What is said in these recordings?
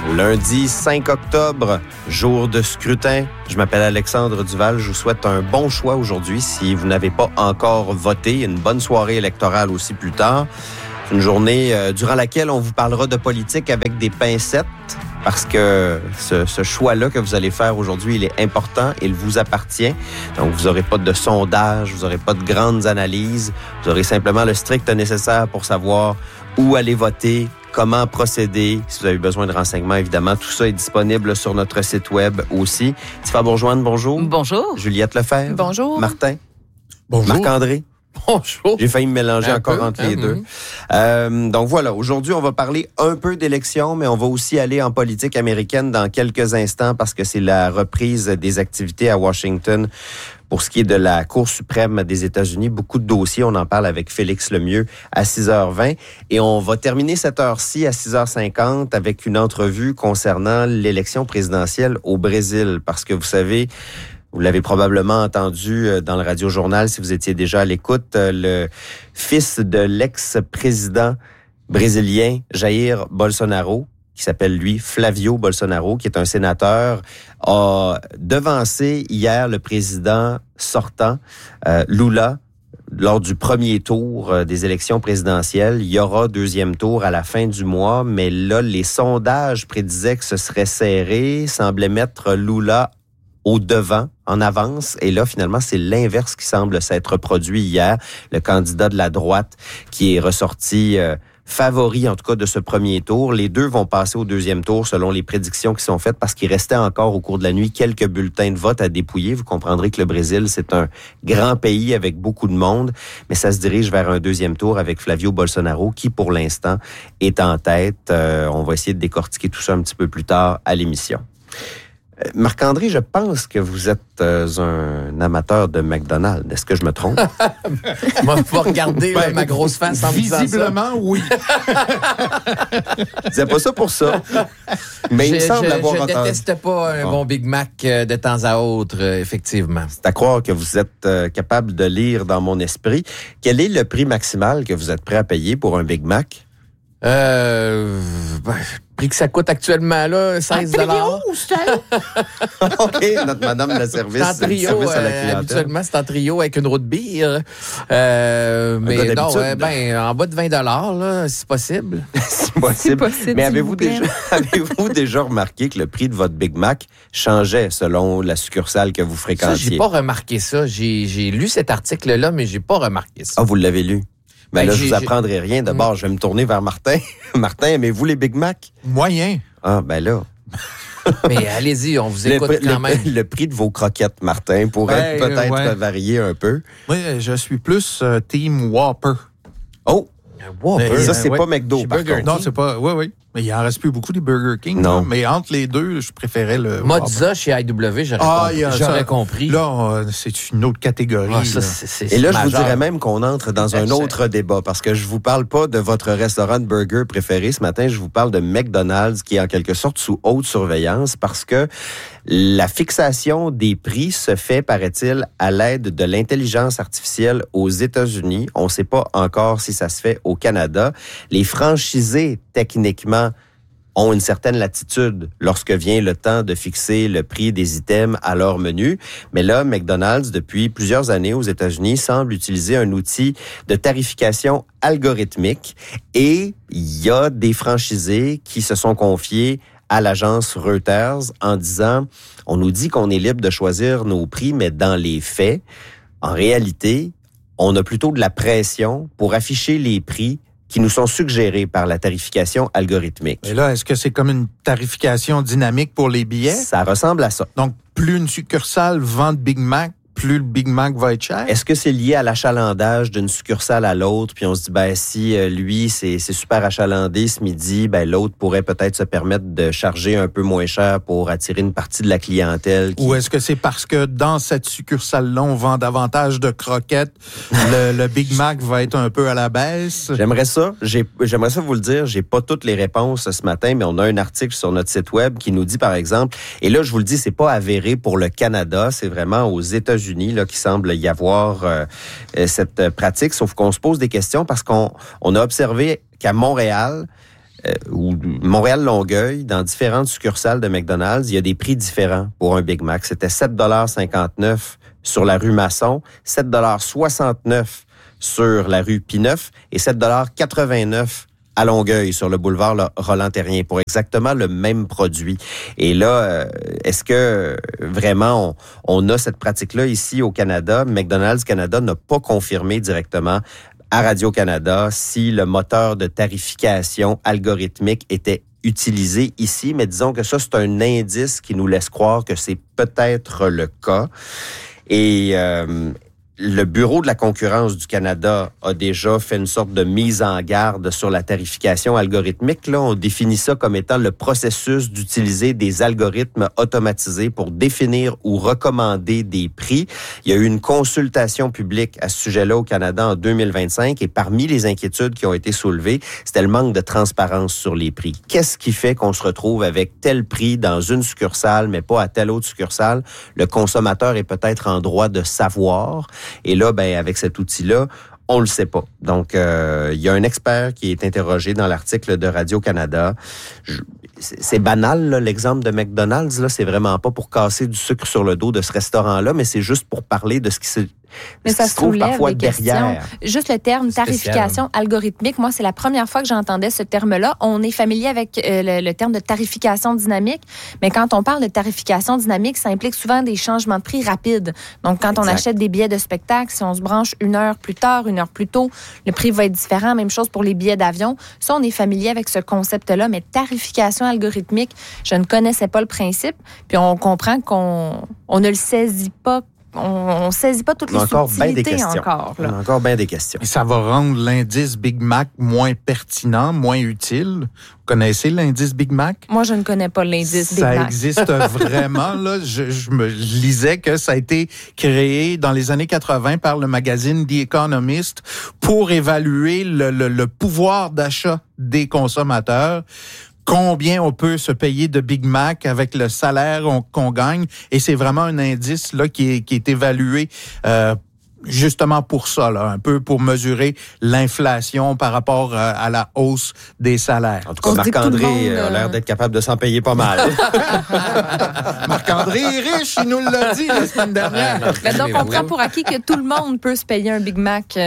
Lundi 5 octobre, jour de scrutin. Je m'appelle Alexandre Duval. Je vous souhaite un bon choix aujourd'hui. Si vous n'avez pas encore voté, une bonne soirée électorale aussi plus tard. C'est une journée durant laquelle on vous parlera de politique avec des pincettes parce que ce choix-là que vous allez faire aujourd'hui, il est important, il vous appartient. Donc, vous n'aurez pas de sondage, vous n'aurez pas de grandes analyses. Vous aurez simplement le strict nécessaire pour savoir où aller voter, comment procéder. Si vous avez besoin de renseignements, évidemment, tout ça est disponible sur notre site web aussi. Tiffa Bourgeoine, bonjour. Bonjour. Juliette Lefebvre. Bonjour. Martin. Bonjour. Marc-André. Bonjour. J'ai failli me mélanger encore entre les deux. Donc voilà, aujourd'hui, on va parler un peu d'élections, mais on va aussi aller en politique américaine dans quelques instants parce que c'est la reprise des activités à Washington. Pour ce qui est de la Cour suprême des États-Unis, beaucoup de dossiers. On en parle avec Félix Lemieux à 6h20. Et on va terminer cette heure-ci à 6h50 avec une entrevue concernant l'élection présidentielle au Brésil. Parce que vous savez, vous l'avez probablement entendu dans le Radio-Journal si vous étiez déjà à l'écoute, le fils de l'ex-président brésilien Jair Bolsonaro, qui s'appelle, lui, Flavio Bolsonaro, qui est un sénateur, a devancé hier le président sortant, Lula, lors du premier tour des élections présidentielles. Il y aura deuxième tour à la fin du mois, mais là, les sondages prédisaient que ce serait serré, semblaient mettre Lula au devant, en avance. Et là, finalement, c'est l'inverse qui semble s'être produit hier. Le candidat de la droite qui est ressorti favori, en tout cas, de ce premier tour. Les deux vont passer au deuxième tour selon les prédictions qui sont faites parce qu'il restait encore au cours de la nuit quelques bulletins de vote à dépouiller. Vous comprendrez que le Brésil, c'est un grand pays avec beaucoup de monde, mais ça se dirige vers un deuxième tour avec Flavio Bolsonaro qui, pour l'instant, est en tête. On va essayer de décortiquer tout ça un petit peu plus tard à l'émission. Marc-André, je pense que vous êtes un amateur de McDonald's. Est-ce que je me trompe? Moi, faut regarder ma grosse face en disant ça. Visiblement, oui. Je disais pas ça pour ça. Mais il me semble avoir entendu. Je déteste pas un bon Big Mac de temps à autre, effectivement. C'est à croire que vous êtes capable de lire dans mon esprit. Quel est le prix maximal que vous êtes prêt à payer pour un Big Mac? Prix que ça coûte actuellement, là, 16 $. OK, notre madame de service, c'est en trio, service à la clientèle. habituellement, c'est en trio avec une roue de bière. Mais non, en bas de 20 $, là, c'est possible. C'est possible. Mais avez-vous déjà remarqué que le prix de votre Big Mac changeait selon la succursale que vous fréquentiez? Ça, j'ai pas remarqué ça. J'ai lu cet article-là, mais j'ai pas remarqué ça. Ah, vous l'avez lu? Ben là, je vous apprendrai rien. D'abord, je vais me tourner vers Martin. Martin, aimez-vous les Big Mac? Moyen. Ah, ben là. Mais allez-y, on vous écoute quand même. Le prix de vos croquettes, Martin, pourrait peut-être varier un peu. Oui, je suis plus Team Whopper. Oh! Whopper. Ça, c'est pas McDo, par contre. Non, c'est pas... Oui. Mais il en reste plus beaucoup des Burger King. Non. Là. Mais entre les deux, je préférais le Mozza chez IW, j'aurais compris. Là, c'est une autre catégorie. Et là, je vous dirais même qu'on entre dans un autre débat parce que je vous parle pas de votre restaurant de burger préféré ce matin. Je vous parle de McDonald's qui est en quelque sorte sous haute surveillance parce que la fixation des prix se fait, paraît-il, à l'aide de l'intelligence artificielle aux États-Unis. On ne sait pas encore si ça se fait au Canada. Les franchisés, techniquement, ont une certaine latitude lorsque vient le temps de fixer le prix des items à leur menu. Mais là, McDonald's, depuis plusieurs années aux États-Unis, semble utiliser un outil de tarification algorithmique et il y a des franchisés qui se sont confiés à l'agence Reuters en disant « On nous dit qu'on est libre de choisir nos prix, mais dans les faits, en réalité, on a plutôt de la pression pour afficher les prix qui nous sont suggérés par la tarification algorithmique. » Et là, est-ce que c'est comme une tarification dynamique pour les billets? Ça ressemble à ça. Donc, plus une succursale vend de Big Mac, plus le Big Mac va être cher? Est-ce que c'est lié à l'achalandage d'une succursale à l'autre? Puis on se dit, ben si lui, c'est super achalandé ce midi, ben l'autre pourrait peut-être se permettre de charger un peu moins cher pour attirer une partie de la clientèle. Ou est-ce que c'est parce que dans cette succursale-là, on vend davantage de croquettes, le Big Mac va être un peu à la baisse? J'aimerais ça vous le dire. J'ai pas toutes les réponses ce matin, mais on a un article sur notre site web qui nous dit, par exemple, et là, je vous le dis, c'est pas avéré pour le Canada, c'est vraiment aux États-Unis là, qu'il semble y avoir cette pratique, sauf qu'on se pose des questions parce qu'on a observé qu'à Montréal, ou Montréal-Longueuil, dans différentes succursales de McDonald's, il y a des prix différents pour un Big Mac. C'était 7,59 $ sur la rue Masson, 7,69 $ sur la rue Pineuf et 7,89 $ à Longueuil, sur le boulevard Roland-Terrien, pour exactement le même produit. Et là, est-ce que vraiment on a cette pratique-là ici au Canada? McDonald's Canada n'a pas confirmé directement à Radio-Canada si le moteur de tarification algorithmique était utilisé ici, mais disons que ça, c'est un indice qui nous laisse croire que c'est peut-être le cas. Et le Bureau de la concurrence du Canada a déjà fait une sorte de mise en garde sur la tarification algorithmique. Là, on définit ça comme étant le processus d'utiliser des algorithmes automatisés pour définir ou recommander des prix. Il y a eu une consultation publique à ce sujet-là au Canada en 2025 et parmi les inquiétudes qui ont été soulevées, c'était le manque de transparence sur les prix. Qu'est-ce qui fait qu'on se retrouve avec tel prix dans une succursale, mais pas à telle autre succursale? Le consommateur est peut-être en droit de savoir. Et là, ben, avec cet outil-là, on le sait pas. Donc, il y a un expert qui est interrogé dans l'article de Radio-Canada. C'est banal, là, l'exemple de McDonald's. Là, c'est vraiment pas pour casser du sucre sur le dos de ce restaurant-là, mais c'est juste pour parler de ce qui se Mais ça se trouve parfois des derrière. Questions. Juste le terme tarification algorithmique, moi, c'est la première fois que j'entendais ce terme-là. On est familier avec le terme de tarification dynamique, mais quand on parle de tarification dynamique, ça implique souvent des changements de prix rapides. Donc, quand on achète des billets de spectacle, si on se branche 1 heure plus tard, 1 heure plus tôt, le prix va être différent. Même chose pour les billets d'avion. Ça, on est familier avec ce concept-là, mais tarification algorithmique, je ne connaissais pas le principe. Puis on comprend qu'on ne le saisit pas. On saisit pas toutes les subtilités encore. On a encore bien des questions. Et ça va rendre l'indice Big Mac moins pertinent, moins utile. Vous connaissez l'indice Big Mac? Moi, je ne connais pas l'indice Big Mac. Ça existe vraiment. Là. Je lisais que ça a été créé dans les années 80 par le magazine The Economist pour évaluer le pouvoir d'achat des consommateurs. Combien on peut se payer de Big Mac avec le salaire qu'on gagne. Et c'est vraiment un indice là qui est évalué justement pour ça, là, un peu pour mesurer l'inflation par rapport à la hausse des salaires. En tout cas, Marc-André a l'air d'être capable de s'en payer pas mal. Marc-André est riche, il nous l'a dit la semaine dernière. Donc, on prend pour acquis que tout le monde peut se payer un Big Mac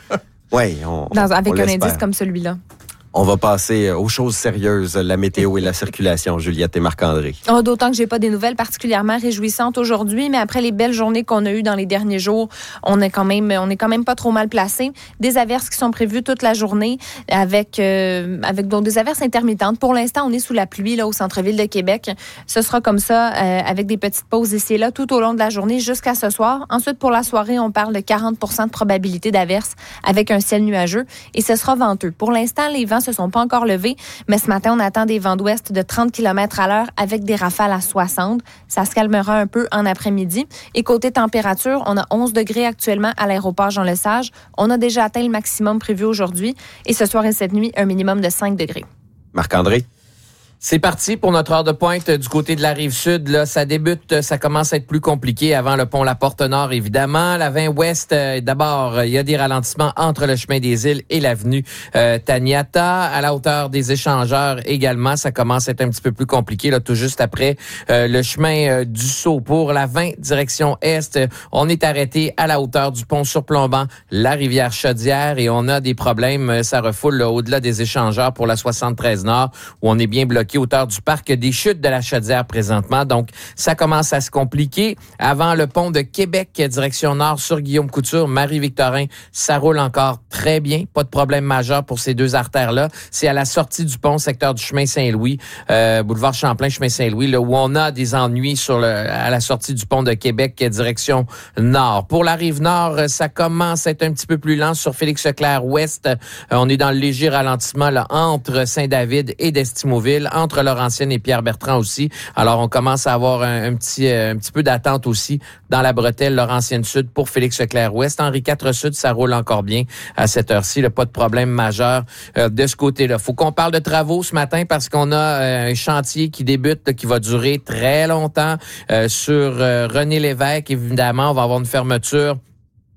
oui, avec un indice comme celui-là. On va passer aux choses sérieuses, la météo et la circulation, Juliette et Marc-André. D'autant que j'ai pas des nouvelles particulièrement réjouissantes aujourd'hui, mais après les belles journées qu'on a eues dans les derniers jours, on est quand même pas trop mal placé. Des averses qui sont prévues toute la journée avec donc des averses intermittentes. Pour l'instant, on est sous la pluie là au centre-ville de Québec. Ce sera comme ça avec des petites pauses ici et là tout au long de la journée jusqu'à ce soir. Ensuite, pour la soirée, on parle de 40% de probabilité d'averses avec un ciel nuageux et ce sera venteux. Pour l'instant, les vents se sont pas encore levés, mais ce matin, on attend des vents d'ouest de 30 km/h avec des rafales à 60. Ça se calmera un peu en après-midi. Et côté température, on a 11 degrés actuellement à l'aéroport Jean-Lesage. On a déjà atteint le maximum prévu aujourd'hui. Et ce soir et cette nuit, un minimum de 5 degrés. Marc-André? C'est parti pour notre heure de pointe du côté de la Rive-Sud. Là, ça débute, ça commence à être plus compliqué avant le pont La Porte-Nord, évidemment. La 20 Ouest, d'abord, il y a des ralentissements entre le chemin des Îles et l'avenue Taniata. À la hauteur des échangeurs également, ça commence à être un petit peu plus compliqué, là, tout juste après le chemin du Sceau. Pour la 20 direction Est, on est arrêté à la hauteur du pont surplombant la rivière Chaudière et on a des problèmes. Ça refoule là, au-delà des échangeurs pour la 73 Nord où on est bien bloqué hauteur du parc des Chutes de la Chaudière présentement. Donc, ça commence à se compliquer. Avant le pont de Québec, direction nord sur Guillaume-Couture, Marie-Victorin, ça roule encore très bien. Pas de problème majeur pour ces deux artères-là. C'est à la sortie du pont, secteur du chemin Saint-Louis, boulevard Champlain, chemin Saint-Louis, là où on a des ennuis à la sortie du pont de Québec, direction nord. Pour la rive nord, ça commence à être un petit peu plus lent sur Félix-Leclerc-Ouest. On est dans le léger ralentissement là, entre Saint-David et d'Estimauville, entre Laurentienne et Pierre-Bertrand aussi. Alors, on commence à avoir un petit peu d'attente aussi dans la bretelle Laurentienne Sud pour Félix-Leclerc-Ouest. Henri IV Sud, ça roule encore bien à cette heure-ci. Là, pas de problème majeur de ce côté-là. Faut qu'on parle de travaux ce matin parce qu'on a un chantier qui débute, là, qui va durer très longtemps sur René Lévesque. Évidemment, on va avoir une fermeture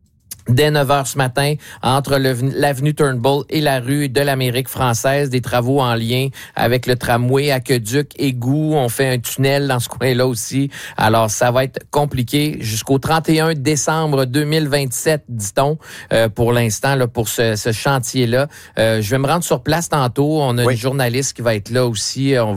dès 9h ce matin, entre l'avenue Turnbull et la rue de l'Amérique française, des travaux en lien avec le tramway, aqueduc, égout. On fait un tunnel dans ce coin-là aussi. Alors, ça va être compliqué jusqu'au 31 décembre 2027, dit-on, pour l'instant, là, pour ce chantier-là. Je vais me rendre sur place tantôt. On a une journaliste qui va être là aussi.